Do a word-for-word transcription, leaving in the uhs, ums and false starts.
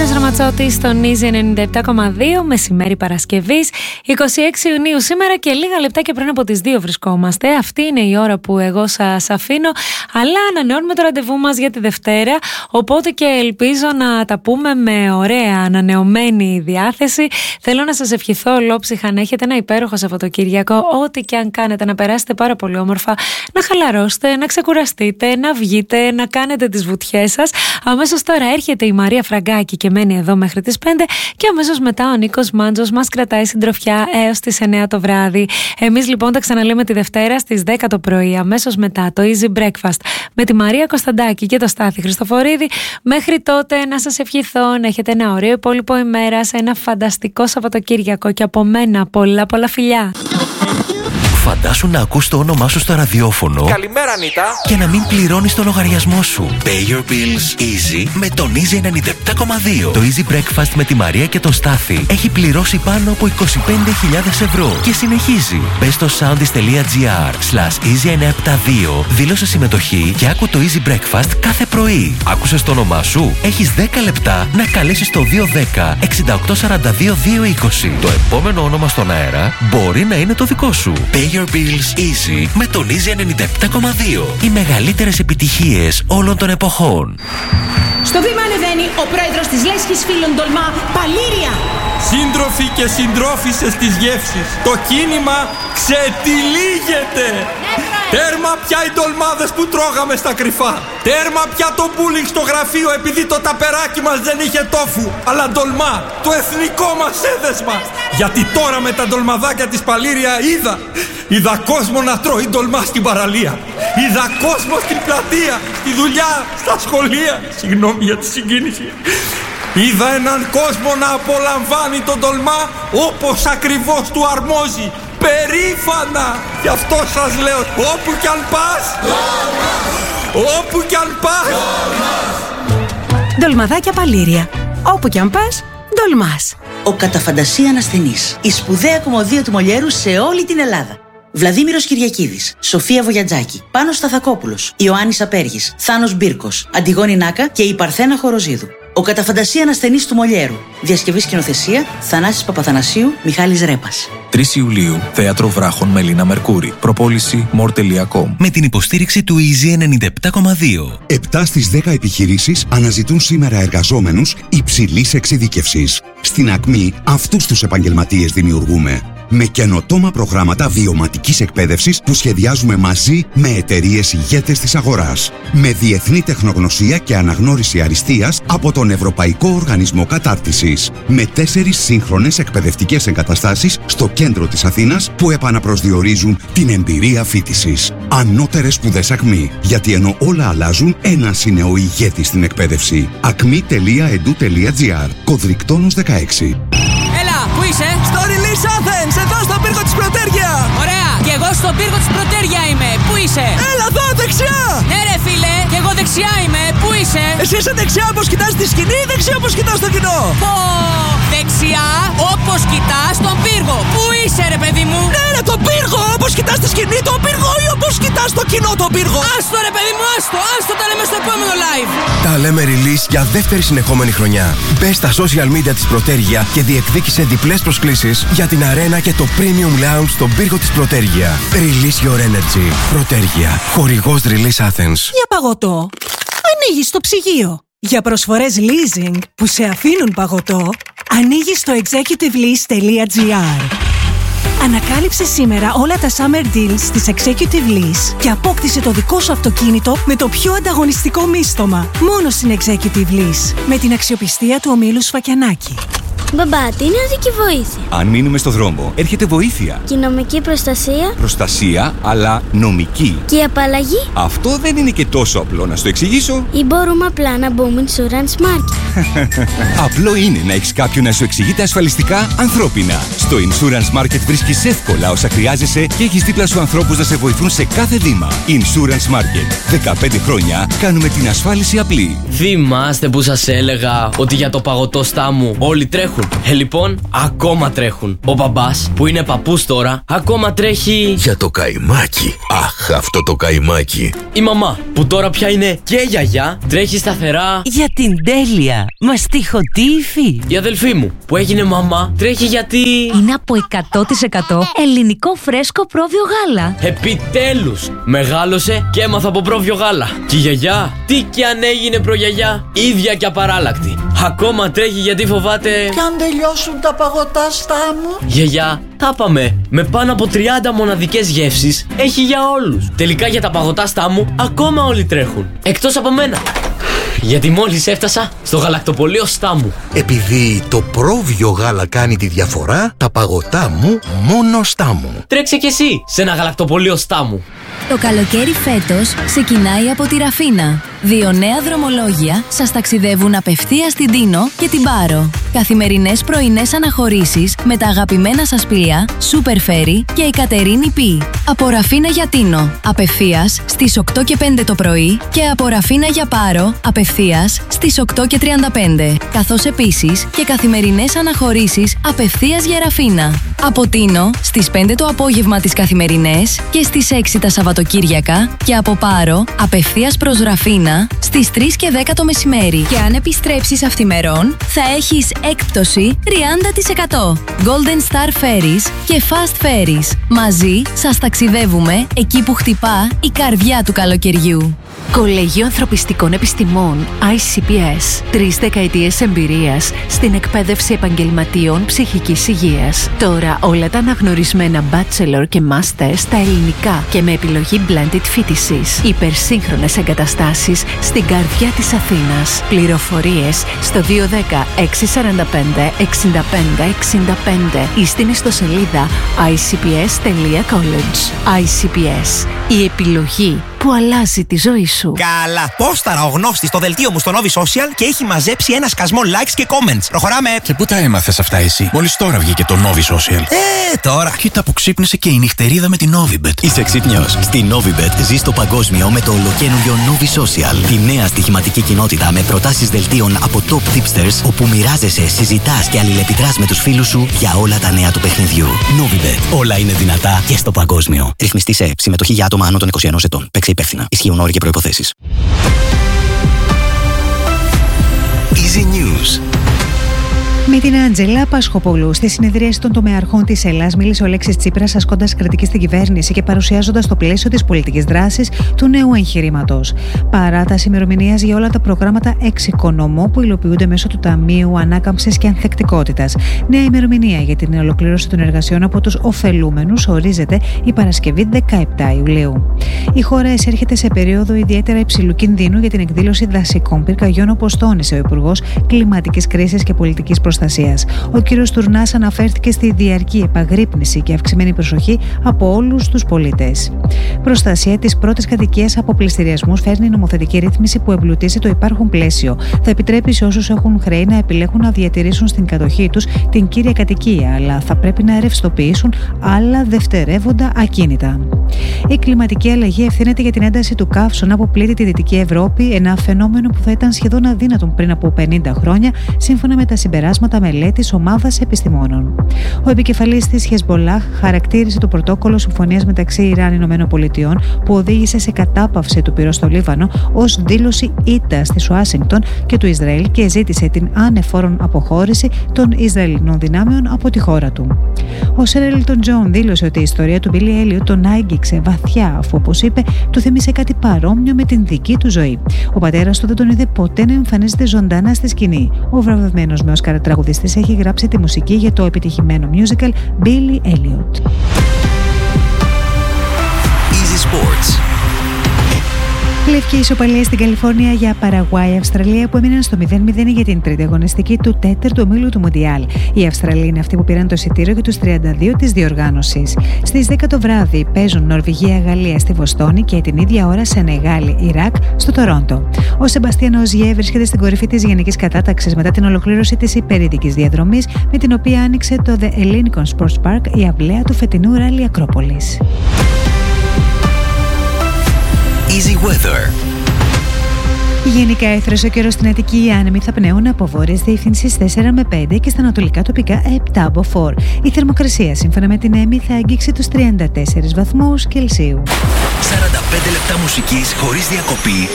Γιώργος Ραματσότης στον Easy ενενήντα επτά κόμμα δύο, μεσημέρι Παρασκευής, είκοσι έξι Ιουνίου σήμερα και λίγα λεπτάκια πριν από τις δύο βρισκόμαστε. Αυτή είναι η ώρα που εγώ σας αφήνω, αλλά ανανεώνουμε το ραντεβού μας για τη Δευτέρα, οπότε και ελπίζω να τα πούμε με ωραία ανανεωμένη διάθεση. Θέλω να σας ευχηθώ ολόψυχα να έχετε ένα υπέροχο Σαββατοκύριακο, ό,τι και αν κάνετε, να περάσετε πάρα πολύ όμορφα, να χαλαρώσετε, να ξεκουραστείτε, να βγείτε, να κάνετε τις βουτιές σας. Αμέσως τώρα έρχεται η Μαρία Φραγκάκη και μένει εδώ μέχρι τις πέντε και αμέσως μετά ο Νίκος Μάντζος μας κρατάει συντροφιά έως τις εννιά το βράδυ. Εμείς λοιπόν τα ξαναλέμε τη Δευτέρα στις δέκα το πρωί, αμέσως μετά το Easy Breakfast με τη Μαρία Κωνσταντάκη και το Στάθη Χριστοφορίδη. Μέχρι τότε να σας ευχηθώ να έχετε ένα ωραίο υπόλοιπο ημέρας, ένα φανταστικό Σαββατοκύριακο και από μένα πολλά πολλά φιλιά. Φαντάσου να ακούς το όνομά σου στο ραδιόφωνο. Καλημέρα, Νίτα. Και να μην πληρώνεις το λογαριασμό σου. Pay your bills easy με τον Easy ενενήντα επτά κόμμα δύο. Το Easy Breakfast με τη Μαρία και τον Στάθη έχει πληρώσει πάνω από είκοσι πέντε χιλιάδες ευρώ και συνεχίζει. Μπες στο soundis.gr slash easy εννιακόσια εβδομήντα δύο, δήλωσε συμμετοχή και άκου το Easy Breakfast κάθε πρωί. Άκουσες το όνομά σου? Έχεις δέκα λεπτά να καλέσεις το δύο ένα μηδέν εξήντα οκτώ σαράντα δύο δύο είκοσι. Το επόμενο όνομα στον αέρα μπορεί να είναι το δικό σου. Pay your bills easy με τον Easy ενενήντα επτά κόμμα δύο. Οι μεγαλύτερες επιτυχίες όλων των εποχών. Στο βήμα ανεβαίνει ο πρόεδρος της Λέσχης Φίλων Τολμά, Παλήρια. Σύντροφοι και συντρόφισσες της γεύσης, το κίνημα ξετυλίγεται. Τέρμα πια οι ντολμάδες που τρώγαμε στα κρυφά. Τέρμα πια το μπούλινγκ στο γραφείο επειδή το ταπεράκι μας δεν είχε τόφου, αλλά ντολμά, το εθνικό μας έδεσμα. Γιατί τώρα με τα ντολμαδάκια της Παλήρια είδα Είδα κόσμο να τρώει ντολμά στην παραλία. Είδα κόσμο στην πλατεία, στη δουλειά, στα σχολεία. Συγγνώμη για τη συγκίνηση. Είδα έναν κόσμο να απολαμβάνει τον ντολμά όπως ακριβώς του αρμόζει. Περήφανα! Γι' αυτό σας λέω, όπου κι αν πας, ντολμάς! Όπου κι αν πας, ντολμάς! Ντολμαδάκια Παλήρια. Όπου κι αν πας, ντολμάς. Ο κατά φαντασία ανασθενής. Η σπουδαία κομμωδία του Μολιέρου σε όλη την Ελλάδα. Βλαδίμηρος Κυριακίδης, Σοφία Βογιατζάκη, Πάνος Σταθακόπουλος, Ιωάννης Απέργης, Θάνος Μπύρκος, Αντιγόνη Νάκα και η Παρθένα Χοροζίδου. Ο κατά φαντασία ανασθενής του Μολιέρου. Διασκευή σκηνοθεσία Θανάσης Παπαθανασίου, Μιχάλης Ρέπας. τρεις Ιουλίου, Θέατρο Βράχων Μελίνα Μερκούρη. Προπόληση μορ τελεία κομ. Με την υποστήριξη του Easy ενενήντα επτά κόμμα δύο. επτά στις δέκα επιχειρήσεις αναζητούν σήμερα εργαζόμενους υψηλής εξειδίκευσης. Στην Ακμή αυτούς τους επαγγελματίες δημιουργούμε. Με καινοτόμα προγράμματα βιωματικής εκπαίδευσης που σχεδιάζουμε μαζί με εταιρείες ηγέτες της αγοράς. Με διεθνή τεχνογνωσία και αναγνώριση αριστείας από τον Ευρωπαϊκό Οργανισμό Κατάρτισης. Με τέσσερις σύγχρονες εκπαιδευτικές εγκαταστάσεις στο κέντρο της Αθήνας που επαναπροσδιορίζουν την εμπειρία φοιτησης. Ανώτερες σπουδές Ακμή. Γιατί ενώ όλα αλλάζουν, ένας είναι ο ηγέτης στην εκπαίδευση. ακμή τελεία e d u τελεία g r. Κωδρικτόνος δεκαέξι. Έλα, πού είσαι? Στο Release Athens, εδώ στον πύργο της Πρωτέρια. Ωραία, και εγώ στον πύργο της Πρωτέρια είμαι. Πού είσαι? Έλα εδώ, δεξιά. Ναι ρε φίλε, και εγώ δεξιά είμαι. Πού είσαι? Εσύ είσαι δεξιά όπως κοιτάς τη σκηνή ή δεξιά όπως κοιτάς το κοινό? Πω, δεξιά όπως κοιτάς τον πύργο. Πού είσαι ρε παιδί μου? Ναι ρε, τον πύργο, όπως κοιτάς τη σκηνή τον πύργο ή όπως κοιτάς το κοινό τον πύργο? Άστο ρε παιδί μου, άστο, άστο, τα λέμε στο επόμενο live. Τα λέμε Release για δεύτερη συνεχόμενη χρονιά. Μπες στα social media της Πρωτέρια και διεκδίκησε διπλές προσκλήσεις για την αρένα και το Premium Lounge στον πύργο της Πρωτέρια. Release your energy. Pρωτέρια. Χορηγός Release Athens. Για παγωτό, ανοίγεις το ψυγείο. Για προσφορές leasing που σε αφήνουν παγωτό, ανοίγεις στο executive lease τελεία g r. Ανακάλυψε σήμερα όλα τα summer deals της Executive Lease και απόκτησε το δικό σου αυτοκίνητο με το πιο ανταγωνιστικό μίστομα. Μόνο στην Executive Lease. Με την αξιοπιστία του ομίλου Σφακιανάκη. Μπαμπά, τι είναι οδική βοήθεια? Αν μείνουμε στο δρόμο, έρχεται βοήθεια. Και η νομική προστασία? Προστασία, αλλά νομική. Και η απαλλαγή? Αυτό δεν είναι και τόσο απλό, να στο εξηγήσω. Ή μπορούμε απλά να μπούμε Insurance Market? Απλό είναι να έχεις κάποιον να σου εξηγείται ασφαλιστικά ανθρώπινα. Στο Insurance Market βρίσκεις εύκολα όσα χρειάζεσαι και έχεις δίπλα σου ανθρώπους να σε βοηθούν σε κάθε βήμα. Insurance Market. δεκαπέντε χρόνια κάνουμε την ασφάλιση απλή. Θυμάστε που σας έλεγα ότι για το παγωτό στάμου όλοι τρέχουν? τρέχουν. Ε, λοιπόν, ακόμα τρέχουν. Ο μπαμπάς, που είναι παππούς τώρα, ακόμα τρέχει. Για το καημάκι. Αχ, αυτό το καημάκι. Η μαμά, που τώρα πια είναι και γιαγιά, τρέχει σταθερά. Για την τέλεια. Μαστιχοτήφη. Η αδελφή μου, που έγινε μαμά, τρέχει γιατί. Είναι από εκατό τοις εκατό ελληνικό φρέσκο πρόβιο γάλα. Επιτέλους! Μεγάλωσε και έμαθα από πρόβιο γάλα. Και η γιαγιά, τι κι αν έγινε προγιαγιά, ίδια και απαράλλακτη. Ακόμα τρέχει γιατί φοβάται. Κι αν τελειώσουν τα παγωτά στά μου. Γιαγιά, τα πάμε. Με πάνω από τριάντα μοναδικές γεύσεις έχει για όλους. Τελικά για τα παγωτά στά μου ακόμα όλοι τρέχουν. Εκτός από μένα. Γιατί μόλις έφτασα στο γαλακτοπωλείο Στάμου. Επειδή το πρόβιο γάλα κάνει τη διαφορά, τα παγωτά μου μόνο Στάμου. Τρέξε κι εσύ σε ένα γαλακτοπωλείο Στάμου. Το καλοκαίρι φέτος ξεκινάει από τη Ραφίνα. Δύο νέα δρομολόγια σας ταξιδεύουν απευθείας στην Τίνο και την Πάρο. Καθημερινές πρωινές αναχωρήσεις με τα αγαπημένα σας πλοία Super Ferry και η Κατερίνη Πι. Από Ραφίνα για Τίνο, απευθείας στις οκτώ και πέντε το πρωί και από Ραφίνα για Πάρο, απευθείας στις οκτώ και τριάντα πέντε. Καθώς επίσης και καθημερινές αναχωρήσεις απευθείας για Ραφίνα. Από Τίνο στις πέντε το απόγευμα τις καθημερινές και στις έξι τα Σαββατοκύριακα και από Πάρο απευθείας προς Ραφίνα στις τρεις και δέκα το μεσημέρι. Και αν επιστρέψεις αυθημερών θα έχεις έκπτωση τριάντα τοις εκατό. Golden Star Ferries και Fast Ferries. Μαζί σας ταξιδεύουμε εκεί που χτυπά η καρδιά του καλοκαιριού. Κολέγιο Ανθρωπιστικών Επιστημών άι σι πι ες. Τρεις δεκαετίες εμπειρίας στην εκπαίδευση επαγγελματιών ψυχικής υγείας. Τώρα όλα τα αναγνωρισμένα Bachelor και Master στα ελληνικά και με επιλογή Blended φοιτησής. Υπερσύγχρονες εγκαταστάσεις στην καρδιά της Αθήνας. Πληροφορίες στο δύο ένα μηδέν έξι τέσσερα πέντε έξι πέντε έξι πέντε ή στην ιστοσελίδα άι σι πι ες τελεία college. άι σι πι ες. Η επιλογή που αλλάζει τη ζωή σου. Καλά! Πόσταρα ο γνώστης στο δελτίο μου στο Novi Social και έχει μαζέψει ένα σκασμό likes και comments. Προχωράμε! Και πού τα έμαθες αυτά εσύ? Μόλις τώρα βγήκε το Novi Social. Ε, τώρα! Κοίτα που ξύπνησε και η νυχτερίδα με την Novibet. Είσαι ξύπνιος. Στη Novibet ζεις το παγκόσμιο με το ολοκαίνουργιο Novi Social. Τη νέα στοιχηματική κοινότητα με προτάσεις δελτίων από top tipsters, όπου μοιράζεσαι, συζητάς και αλληλεπιδράς με τους φίλους σου για όλα τα νέα του παιχνιδιού. Novibet. Όλα είναι δυνατά και στο παγκόσμιο. Ρυθμιστή σε συμμετοχή για άτομα άνω των είκοσι ενός ετών. Παίξε υπεύθυνα. Ισχύουν όροι και προϋποθέσεις. Easy News. Με την Άντζελα Πασχοπολού στη συνεδρίαση των τομεαρχών της Ελλάδας μίλησε ο Αλέξης Τσίπρας ασκώντας κριτική στην κυβέρνηση και παρουσιάζοντας το πλαίσιο της πολιτικής δράσης του νέου εγχειρήματος. Παράταση ημερομηνίας για όλα τα προγράμματα εξοικονομώ που υλοποιούνται μέσω του Ταμείου Ανάκαμψης και Ανθεκτικότητας. Νέα ημερομηνία για την ολοκλήρωση των εργασιών από τους ωφελούμενους ορίζεται η Παρασκευή δεκαεπτά Ιουλίου. Η χώρα εισέρχεται σε περίοδο ιδιαίτερα υψηλού κινδύνου για την εκδήλωση δασικών πυρκαγιών, όπως τόνισε ο Υπουργός Κλιματικής Κρίσης και Πολιτικής Προστασίας. Ο κ. Τουρνάς αναφέρθηκε στη διαρκή επαγρύπνηση και αυξημένη προσοχή από όλους τους πολίτες. Προστασία της πρώτης κατοικίας από πληστηριασμούς φέρνει νομοθετική ρύθμιση που εμπλουτίζει το υπάρχον πλαίσιο. Θα επιτρέπει σε όσους έχουν χρέη να επιλέγουν να διατηρήσουν στην κατοχή τους την κύρια κατοικία, αλλά θα πρέπει να ρευστοποιήσουν άλλα δευτερεύοντα ακίνητα. Η κλιματική αλλαγή ευθύνεται για την ένταση του καύσωνα που πλήττει τη Δυτική Ευρώπη, ένα φαινόμενο που θα ήταν σχεδόν αδύνατον πριν από πενήντα χρόνια, σύμφωνα με τα συμπεράσματα μελέτης ομάδας επιστημόνων. Ο επικεφαλής της Χεσμπολάχ χαρακτήρισε το πρωτόκολλο συμφωνίας μεταξύ Ιράν-ΗΠΑ που οδήγησε σε κατάπαυση του πυρός στο Λίβανο ως δήλωση ήττας της Ουάσιγκτον και του Ισραήλ και ζήτησε την ανεφόρον αποχώρηση των Ισραηλινών δυνάμεων από τη χώρα του. Ο Σερ Έλτον Τζον δήλωσε ότι η ιστορία του Μπίλι Έλιοτ τον άγγιξε βαθιά, αφού, όπως είπε, του θύμισε κάτι παρόμοιο με την δική του ζωή. Ο πατέρας του δεν τον είδε ποτέ να εμφανίζεται ζωντανά στη σκηνή. Ο βραβευμένος με Όσκαρ τραγουδιστής έχει γράψει τη μουσική για το επιτυχημένο musical Billy Elliot. Easy Sports. Λευκή ισοπαλία στην Καλιφόρνια για Παραγουάη-Αυστραλία που έμειναν στο μηδέν μηδέν για την τρίτη αγωνιστική του τέταρτου ομίλου του Μουντιάλ. Οι Αυστραλοί είναι αυτοί που πήραν το εισιτήριο για τους τριάντα δύο της διοργάνωσης. Στις δέκα το βράδυ παίζουν Νορβηγία-Γαλλία στη Βοστόνη και την ίδια ώρα Σενεγάλη-Ιράκ στο Τορόντο. Ο Σεμπαστιάν Οζιέ βρίσκεται στην κορυφή της γενικής κατάταξης μετά την ολοκλήρωση της υπερηδικής διαδρομής με την οποία άνοιξε το The Ellinikon Sports Park, η αυλαία του φετινού ράλι Ακρόπολης. Easy Weather. Γενικά έθρωσε ο καιρός στην Αττική. Οι άνεμοι θα πνέουν από βόρειες διευθύνσεις τέσσερα με πέντε και στα ανατολικά τοπικά επτά από φορ. Η θερμοκρασία σύμφωνα με την ΕΜΗ θα αγγίξει τους τριάντα τέσσερις βαθμούς Κελσίου. σαράντα πέντε λεπτά μουσικής χωρίς διακοπή.